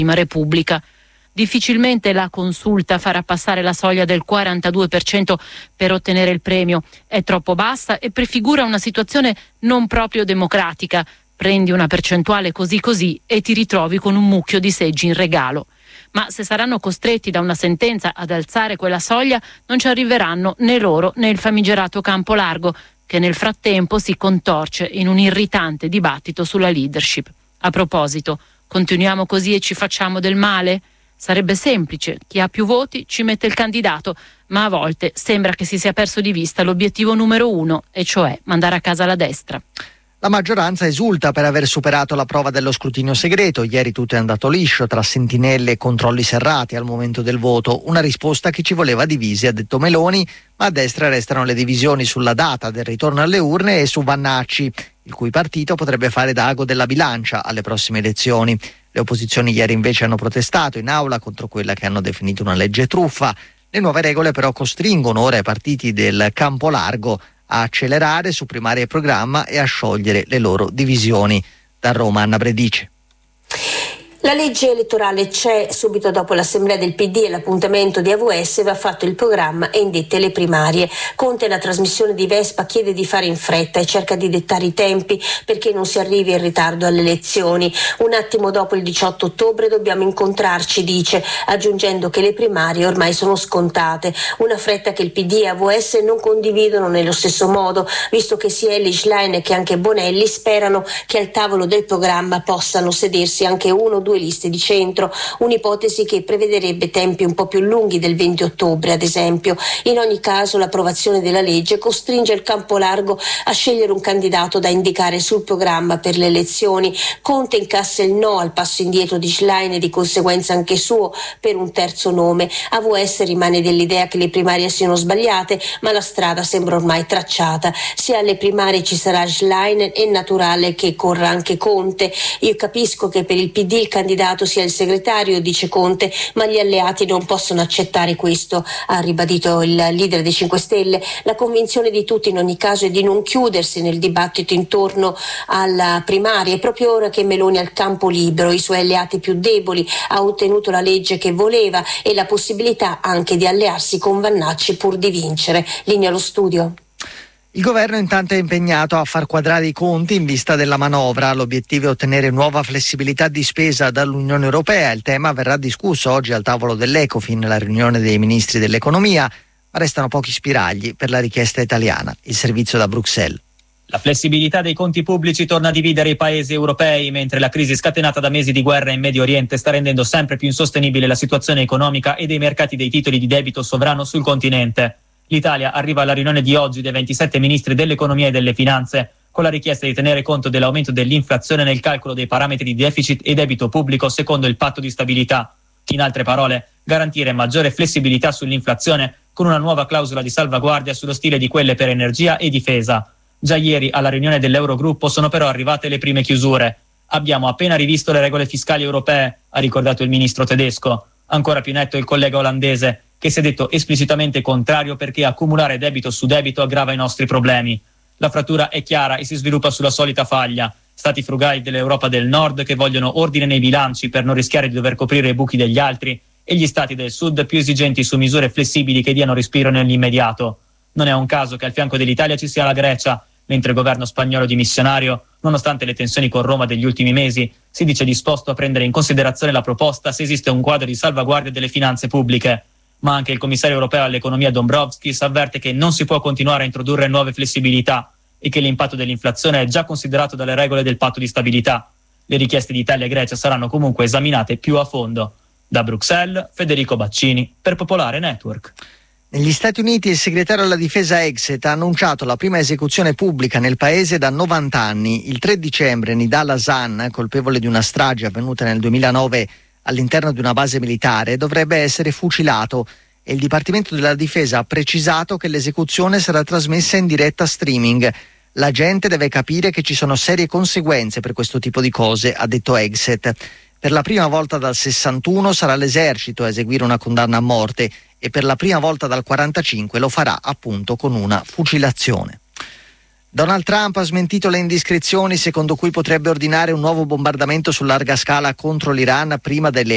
Prima Repubblica. Difficilmente la consulta farà passare la soglia del 42% per ottenere il premio. È troppo bassa e prefigura una situazione non proprio democratica. Prendi una percentuale così e ti ritrovi con un mucchio di seggi in regalo. Ma se saranno costretti da una sentenza ad alzare quella soglia, non ci arriveranno né loro né il famigerato Campo Largo, che nel frattempo si contorce in un irritante dibattito sulla leadership. A proposito, continuiamo così e ci facciamo del male? Sarebbe semplice, chi ha più voti ci mette il candidato, ma a volte sembra che si sia perso di vista l'obiettivo numero 1, e cioè mandare a casa la destra. La maggioranza esulta per aver superato la prova dello scrutinio segreto. Ieri tutto è andato liscio, tra sentinelle e controlli serrati al momento del voto. Una risposta che ci voleva divisi, ha detto Meloni, ma a destra restano le divisioni sulla data del ritorno alle urne e su Vannacci, il cui partito potrebbe fare da ago della bilancia alle prossime elezioni. Le opposizioni ieri invece hanno protestato in aula contro quella che hanno definito una legge truffa. Le nuove regole però costringono ora i partiti del campo largo a accelerare su primaria e programma e a sciogliere le loro divisioni. Da Roma, Anna Bredice. La legge elettorale c'è. Subito dopo l'assemblea del PD e l'appuntamento di AVS va fatto il programma e indette le primarie. Conte, la trasmissione di Vespa, chiede di fare in fretta e cerca di dettare i tempi perché non si arrivi in ritardo alle elezioni. Un attimo dopo il 18 ottobre dobbiamo incontrarci, dice, aggiungendo che le primarie ormai sono scontate. Una fretta che il PD e AVS non condividono nello stesso modo, visto che sia Elly Schlein che anche Bonelli sperano che al tavolo del programma possano sedersi anche uno o due liste di centro, un'ipotesi che prevederebbe tempi un po' più lunghi del 20 ottobre, ad esempio. In ogni caso l'approvazione della legge costringe il campo largo a scegliere un candidato da indicare sul programma per le elezioni. Conte incassa il no al passo indietro di Schlein e di conseguenza anche suo per un terzo nome. AVS rimane dell'idea che le primarie siano sbagliate, ma la strada sembra ormai tracciata. Se alle primarie ci sarà Schlein è naturale che corra anche Conte. Io capisco che per il PD il candidato sia il segretario, dice Conte, ma gli alleati non possono accettare questo, ha ribadito il leader dei 5 Stelle. La convinzione di tutti in ogni caso è di non chiudersi nel dibattito intorno alla primaria. È proprio ora che Meloni ha il campo libero, i suoi alleati più deboli, ha ottenuto la legge che voleva e la possibilità anche di allearsi con Vannacci pur di vincere. Linea allo studio. Il governo intanto è impegnato a far quadrare i conti in vista della manovra. L'obiettivo è ottenere nuova flessibilità di spesa dall'Unione Europea. Il tema verrà discusso oggi al tavolo dell'Ecofin, la riunione dei ministri dell'economia, ma restano pochi spiragli per la richiesta italiana. Il servizio da Bruxelles. La flessibilità dei conti pubblici torna a dividere i paesi europei, mentre la crisi scatenata da mesi di guerra in Medio Oriente sta rendendo sempre più insostenibile la situazione economica e dei mercati dei titoli di debito sovrano sul continente. L'Italia arriva alla riunione di oggi dei 27 ministri dell'economia e delle finanze con la richiesta di tenere conto dell'aumento dell'inflazione nel calcolo dei parametri di deficit e debito pubblico secondo il patto di stabilità. In altre parole, garantire maggiore flessibilità sull'inflazione con una nuova clausola di salvaguardia sullo stile di quelle per energia e difesa. Già ieri alla riunione dell'Eurogruppo sono però arrivate le prime chiusure. Abbiamo appena rivisto le regole fiscali europee, ha ricordato il ministro tedesco. Ancora più netto il collega olandese, che si è detto esplicitamente contrario perché accumulare debito su debito aggrava i nostri problemi. La frattura è chiara e si sviluppa sulla solita faglia. Stati frugali dell'Europa del Nord che vogliono ordine nei bilanci per non rischiare di dover coprire i buchi degli altri e gli stati del Sud più esigenti su misure flessibili che diano respiro nell'immediato. Non è un caso che al fianco dell'Italia ci sia la Grecia, mentre il governo spagnolo dimissionario, nonostante le tensioni con Roma degli ultimi mesi, si dice disposto a prendere in considerazione la proposta se esiste un quadro di salvaguardia delle finanze pubbliche. Ma anche il commissario europeo all'economia Dombrovskis avverte che non si può continuare a introdurre nuove flessibilità e che l'impatto dell'inflazione è già considerato dalle regole del patto di stabilità. Le richieste di Italia e Grecia saranno comunque esaminate più a fondo. Da Bruxelles, Federico Baccini per Popolare Network. Negli Stati Uniti il segretario alla difesa Exet ha annunciato la prima esecuzione pubblica nel paese da 90 anni. Il 3 dicembre Nidal Hasan, colpevole di una strage avvenuta nel 2009 all'interno di una base militare, dovrebbe essere fucilato e il Dipartimento della Difesa ha precisato che l'esecuzione sarà trasmessa in diretta streaming. La gente deve capire che ci sono serie conseguenze per questo tipo di cose, ha detto Exet. Per la prima volta dal 61 sarà l'esercito a eseguire una condanna a morte e per la prima volta dal 45 lo farà appunto con una fucilazione. Donald Trump ha smentito le indiscrezioni secondo cui potrebbe ordinare un nuovo bombardamento su larga scala contro l'Iran prima delle